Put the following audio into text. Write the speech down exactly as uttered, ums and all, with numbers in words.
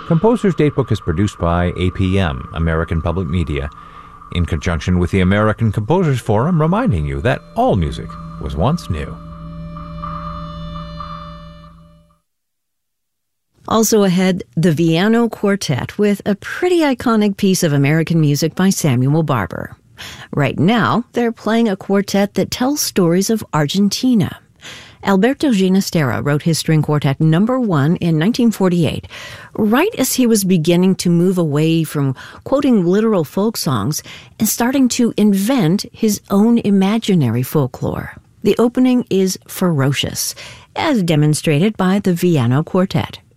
Composer's Datebook is produced by A P M, American Public Media, in conjunction with the American Composers Forum, reminding you that all music was once new. Also ahead, the Viano Quartet with a pretty iconic piece of American music by Samuel Barber. Right now, they're playing a quartet that tells stories of Argentina. Alberto Ginastera wrote his string quartet number one in nineteen forty-eight, right as he was beginning to move away from quoting literal folk songs and starting to invent his own imaginary folklore. The opening is ferocious, as demonstrated by the Viano Quartet.